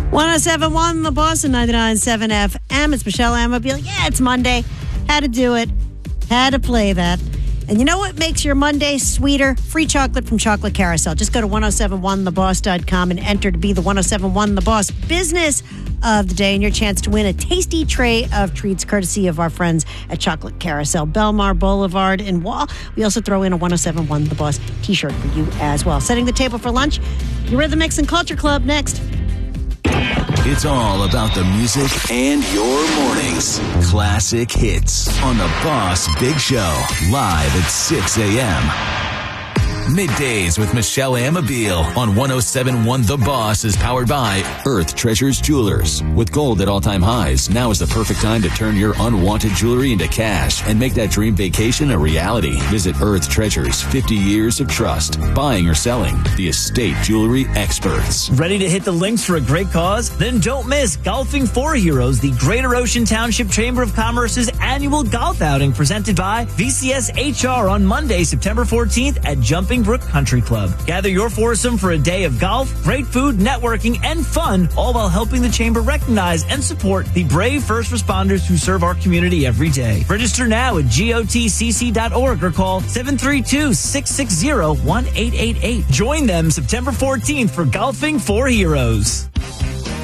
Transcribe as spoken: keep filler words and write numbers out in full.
one oh seven point one The Boss and ninety-nine point seven F M. It's Michelle Amabile. Yeah, it's Monday. Had to do it. Had to play that. And you know what makes your Monday sweeter? Free chocolate from Chocolate Carousel. Just go to ten seventy-one the boss dot com and enter to be the ten seventy-one The Boss business of the day and your chance to win a tasty tray of treats courtesy of our friends at Chocolate Carousel, Belmar Boulevard in Wall. We also throw in a ten seventy-one The Boss t-shirt for you as well. Setting the table for lunch, your Rhythm Mix and Culture Club next. It's all about the music and your mornings. Classic hits on the Boss Big Show, live at six a.m. Middays with Michelle Amabile on ten seventy-one The Boss is powered by Earth Treasures Jewelers. With gold at all-time highs, now is the perfect time to turn your unwanted jewelry into cash and make that dream vacation a reality. Visit Earth Treasures, fifty years of trust. Buying or selling, the estate jewelry experts. Ready to hit the links for a great cause? Then don't miss Golfing for Heroes, the Greater Ocean Township Chamber of Commerce's annual golf outing presented by V C S H R on Monday, September fourteenth at Jumping Brook Country Club. Gather your foursome for a day of golf, great food, networking, and fun, all while helping the Chamber recognize and support the brave first responders who serve our community every day. Register now at G O T C C dot org or call seven three two, six six zero, one eight eight eight. Join them September fourteenth for Golfing for Heroes.